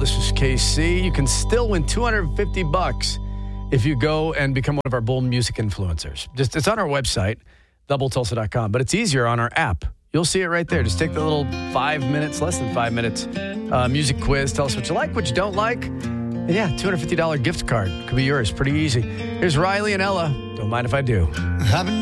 This is KC. You can still win $250 if you go and become one of our Bold Music influencers. It's on our website, doubletulsa.com, but it's easier on our app. You'll see it right there. Just take the little 5 minutes, less than 5 minutes, music quiz. Tell us what you like, what you don't like. And yeah, $250 gift card could be yours. Pretty easy. Here's Riley and Ella. Don't mind if I do.